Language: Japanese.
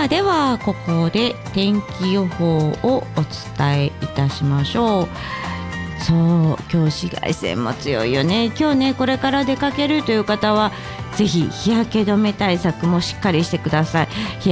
ではここで天気予報をお伝えいたしましょう。そう、今日紫外線も強いよね。今日ね、これから出かけるという方はぜひ日焼け止め対策もしっかりしてください。